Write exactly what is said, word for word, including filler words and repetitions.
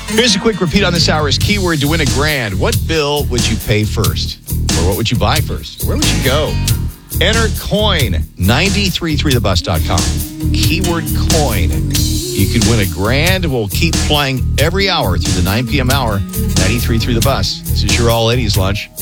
Here's a quick repeat on this hour's keyword to win a grand. What bill would you pay first? Or what would you buy first? Where would you go? Enter coin, nine three three the bus dot com. Keyword coin. You could win a grand. We'll keep playing every hour through the nine p.m. hour. ninety-three through the bus. This is your all ladies lunch.